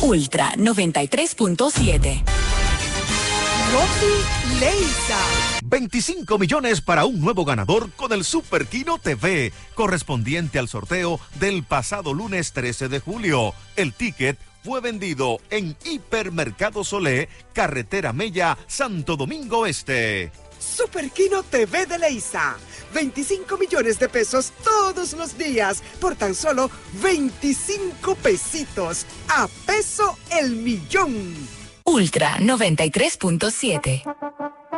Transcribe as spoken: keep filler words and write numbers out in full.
Ultra noventa y tres punto siete. Rosy Leisa. veinticinco millones para un nuevo ganador con el Super Kino T V, correspondiente al sorteo del pasado lunes trece de julio. El ticket fue vendido en Hipermercado Solé, Carretera Mella, Santo Domingo Este. Super Kino T V de Leisa. veinticinco millones de pesos todos los días por tan solo veinticinco pesitos. A peso el millón. Ultra noventa y tres punto siete.